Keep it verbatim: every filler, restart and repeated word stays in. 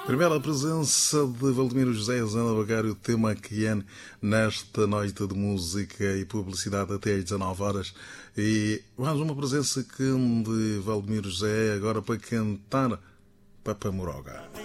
Primeira presença de Valdemiro José Zana Bagari, o tema Kian, nesta noite de música e publicidade até às dezanove horas. E mais uma presença de Valdemiro José agora para cantar Papa Moroga.